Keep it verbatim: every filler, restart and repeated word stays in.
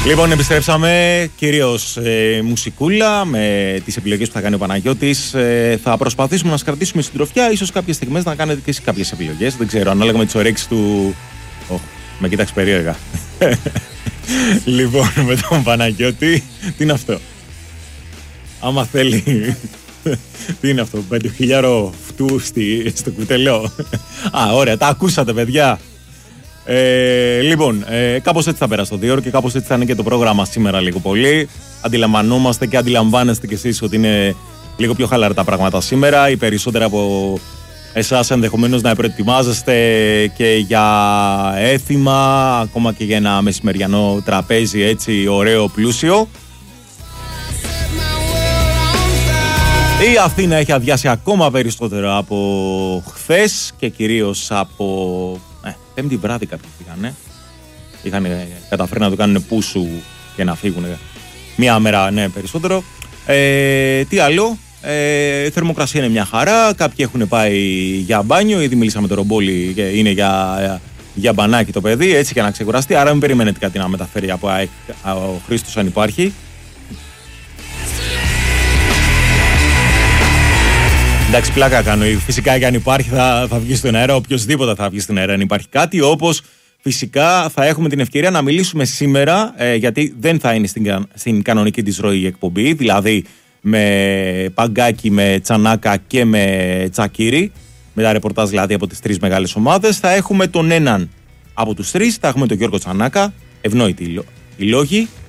Λοιπόν, επιστρέψαμε κυρίως ε, μουσικούλα με τις επιλογές που θα κάνει ο Παναγιώτης. Ε, θα προσπαθήσουμε να σας κρατήσουμε συντροφιά. Ίσως κάποιες στιγμές να κάνετε και εσείς κάποιες επιλογές. Δεν ξέρω, ανάλογα με τις ωρέξεις του. Oh, με κοίταξε περίεργα. Λοιπόν, με τον Παναγιώτη, τι είναι αυτό? Άμα θέλει. Τι είναι αυτό, πέντε χιλιάδες φτού στη, στο κουτελό. Α, ωραία, τα ακούσατε, παιδιά. Ε, λοιπόν, ε, κάπως έτσι θα πέρασε το δύο ώρο και κάπως έτσι θα είναι και το πρόγραμμα σήμερα λίγο πολύ. Αντιλαμβανόμαστε και αντιλαμβάνεστε κι εσείς ότι είναι λίγο πιο χαλαρά τα πράγματα σήμερα. Οι περισσότεροι από εσάς ενδεχομένως να προετοιμάζεστε και για έθιμα, ακόμα και για ένα μεσημεριανό τραπέζι έτσι ωραίο, πλούσιο. Η Αθήνα έχει αδειάσει ακόμα περισσότερο από χθες και κυρίως από... Ε, πέμπτη βράδυ κάποιοι πήγανε. Είχαν καταφέρει να το κάνουν πούσου και να φύγουν μία μέρα, ναι, περισσότερο. Ε, τι άλλο, ε, θερμοκρασία είναι μια χαρά. Κάποιοι έχουν πάει για μπάνιο. Ήδη μιλήσαμε με τον Ρομπόλη και είναι για, για μπανάκι το παιδί, έτσι, για να ξεκουραστεί. Άρα μην περιμένετε κάτι να μεταφέρει από ο Χρήστος αν υπάρχει. Εντάξει, πλάκα κάνω. Φυσικά και αν υπάρχει θα, θα βγει στον αέρα. Οποιοςδήποτε θα βγει στον αέρα αν υπάρχει κάτι. Όπως φυσικά θα έχουμε την ευκαιρία να μιλήσουμε σήμερα, ε, γιατί δεν θα είναι στην, στην κανονική της ροή εκπομπή. Δηλαδή με Παγκάκι, με Τσανάκα και με Τσακίρι. Με τα ρεπορτάζ δηλαδή από τις τρεις μεγάλες ομάδες. Θα έχουμε τον έναν από τους τρεις. Θα έχουμε τον Γιώργο Τσανάκα. Ευνόητοι οι λόγοι.